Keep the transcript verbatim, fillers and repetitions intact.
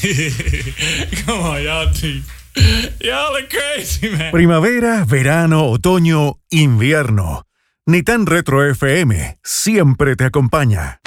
Come on, y'all, y'all are crazy, man. Primavera, verano, otoño, invierno. Nitán Retro F M siempre te acompaña.